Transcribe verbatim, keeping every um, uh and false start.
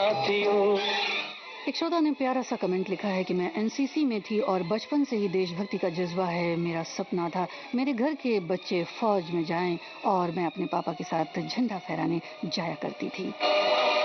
साथियों। एक श्रोता ने प्यारा सा कमेंट लिखा है कि मैं एनसीसी में थी और बचपन से ही देशभक्ति का जज्बा है। मेरा सपना था मेरे घर के बच्चे फौज में जाएं और मैं अपने पापा के साथ झंडा फहराने जाया करती थी।